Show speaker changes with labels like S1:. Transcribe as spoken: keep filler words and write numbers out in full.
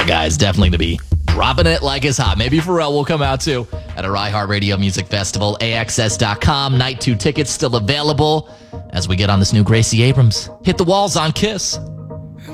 S1: guys, definitely to be dropping it like it's hot. Maybe Pharrell will come out too at our iHeartRadio Music Festival. A X S dot com. Night two tickets still available as we get on this new Gracie Abrams. Hit the walls on Kiss.